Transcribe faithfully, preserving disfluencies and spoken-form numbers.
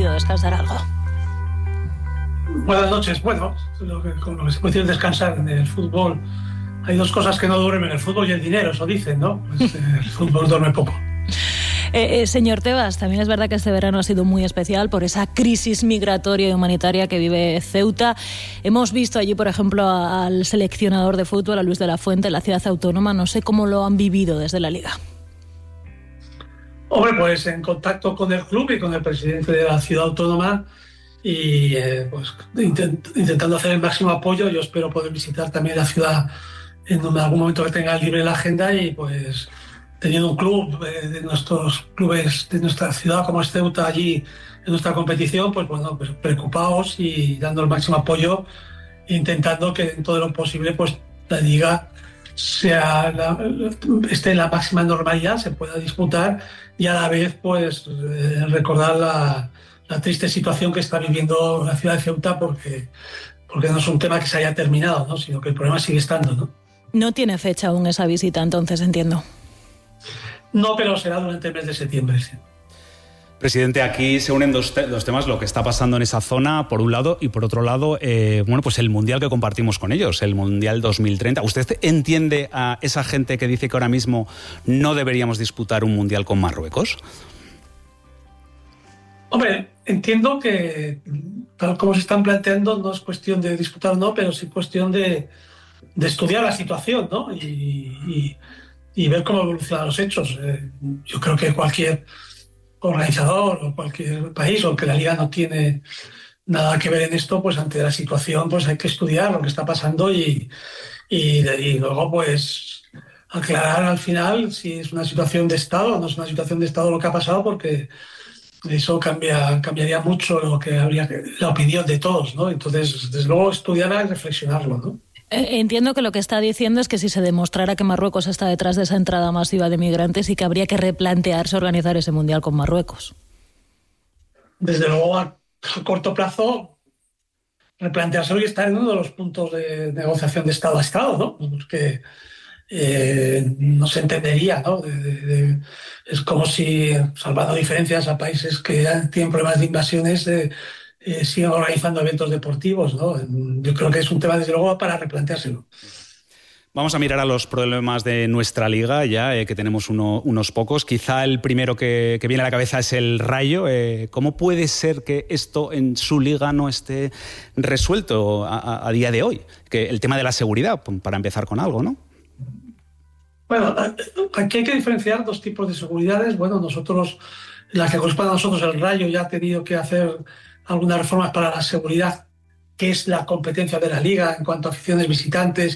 podido descansar algo. Buenas noches. Bueno, lo que, con lo que se puede descansar en el fútbol, hay dos cosas que no duermen, el fútbol y el dinero, eso dicen, ¿no? Pues, el fútbol duerme poco. Eh, eh, señor Tebas, también es verdad que este verano ha sido muy especial por esa crisis migratoria y humanitaria que vive Ceuta. Hemos visto allí, por ejemplo, al seleccionador de fútbol, a Luis de la Fuente, en la ciudad autónoma. No sé cómo lo han vivido desde la Liga. Hombre, pues en contacto con el club y con el presidente de la ciudad autónoma y eh, pues intent, intentando hacer el máximo apoyo. Yo espero poder visitar también la ciudad en algún momento que tenga libre la agenda y pues teniendo un club eh, de nuestros clubes de nuestra ciudad como es Ceuta allí en nuestra competición, pues bueno, pues preocupados y dando el máximo apoyo, intentando que en todo lo posible pues la liga sea la, esté en la máxima normalidad, se pueda disputar y a la vez pues eh, recordar la, la triste situación que está viviendo la ciudad de Ceuta porque, porque no es un tema que se haya terminado, ¿no? Sino que el problema sigue estando, ¿no? No tiene fecha aún esa visita, entonces entiendo. No, pero será durante el mes de septiembre, sí. Presidente, aquí se unen dos, te- dos temas, lo que está pasando en esa zona, por un lado, y por otro lado, eh, bueno, pues el Mundial que compartimos con ellos, el Mundial dos mil treinta. ¿Usted entiende a esa gente que dice que ahora mismo no deberíamos disputar un Mundial con Marruecos? Hombre, entiendo que tal como se están planteando no es cuestión de disputar o no, pero sí cuestión de, de estudiar la situación, ¿no? Y, y, y ver cómo evolucionan los hechos. Eh, yo creo que cualquier organizador o cualquier país, aunque la Liga no tiene nada que ver en esto, pues ante la situación pues hay que estudiar lo que está pasando y, y, y luego pues aclarar al final si es una situación de Estado o no es una situación de Estado lo que ha pasado, porque eso cambia, cambiaría mucho lo que habría que, la opinión de todos, ¿no? Entonces, desde luego, estudiarla y reflexionarlo, ¿no? Entiendo que lo que está diciendo es que si se demostrara que Marruecos está detrás de esa entrada masiva de migrantes y que habría que replantearse organizar ese mundial con Marruecos. Desde luego, a, a corto plazo, replanteárselo y estar en uno de los puntos de negociación de Estado a Estado, ¿no? Porque eh, no se entendería, ¿no? De, de, de, es como si, salvando diferencias a países que tienen problemas de invasiones, eh, eh, sigan organizando eventos deportivos, ¿no? Yo creo que es un tema, desde luego, para replanteárselo. Vamos a mirar a los problemas de nuestra liga, ya eh, que tenemos uno, unos pocos. Quizá el primero que, que viene a la cabeza es el Rayo. Eh, ¿Cómo puede ser que esto en su liga no esté resuelto a, a, a día de hoy? Que el tema de la seguridad, para empezar con algo, ¿no? Bueno, aquí hay que diferenciar dos tipos de seguridades. Bueno, nosotros, la que corresponde a nosotros, el Rayo ya ha tenido que hacer algunas reformas para la seguridad, que es la competencia de la liga en cuanto a aficiones, visitantes